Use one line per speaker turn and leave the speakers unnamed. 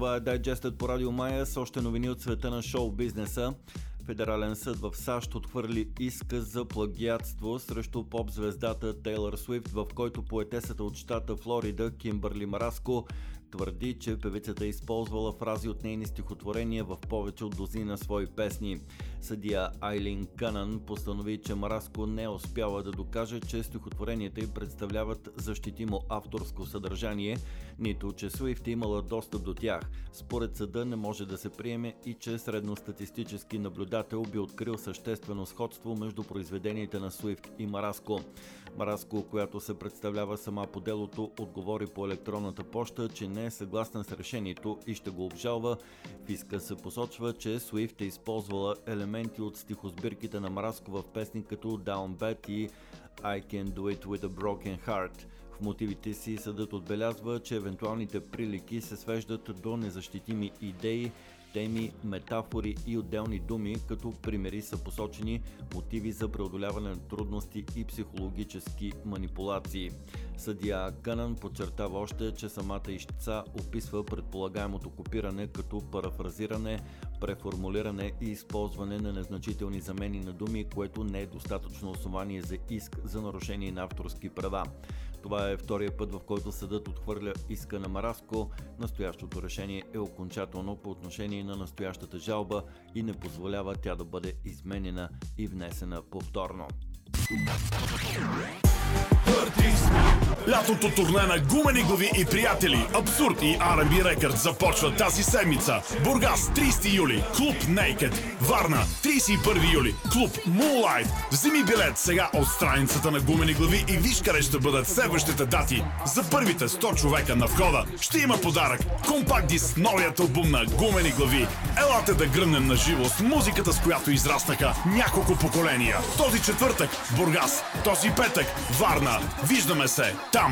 Това е Digest по Радио Мая с още новини от света на шоу-бизнеса. Федерален съд в САЩ отхвърли иска за плагиатство срещу поп-звездата Тейлър Суифт, в който поетесата от щата Флорида Кимбърли Мараско твърди, че певицата е използвала фрази от нейни стихотворения в повече от дозина свои песни. Съдия Айлин Кънън постанови, че Мараско не успяла да докаже, че стихотворенията й представляват защитимо авторско съдържание, нито че Суифт имала достъп до тях. Според съда не може да се приеме и че средностатистически наблюдател би открил съществено сходство между произведенията на Суифт и Мараско. Мараско, която се представлява сама по делото, отговори по електронната поща, че не е съгласна с решението и ще го обжалва. В иска се посочва, че Суифт е използвала елементи от стихосбирките на Мараско в песни като Down Bad и I Can Do It With A Broken Heart. В мотивите си съдът отбелязва, че евентуалните прилики се свеждат до незащитими идеи, теми, метафори и отделни думи, като примери са посочени мотиви за преодоляване на трудности и психологически манипулации. Съдия Кънън подчертава още, че самата ищца описва предполагаемото копиране като парафразиране, преформулиране и използване на незначителни замени на думи, което не е достатъчно основание за иск за нарушение на авторски права. Това е втория път, в който съдът отхвърля иска на Мараско. Настоящото решение е окончателно по отношение на настоящата жалба и не позволява тя да бъде изменена и внесена повторно.
Лятото турне на Гумени глави и приятели Абсурд и R&B Records започва тази седмица. Бургас 30 юли, клуб Naked. Варна 31 юли, клуб Moonlight. Вземи билет сега от страницата на Гумени глави и виж къде ще бъдат следващите дати. За първите 100 човека на входа ще има подарък компакт диск, новият албум на Гумени глави. Елате да гръмнем на живо с музиката, с която израснаха няколко поколения. Този четвъртък Бургас, този петък Варна. Виждаме се там!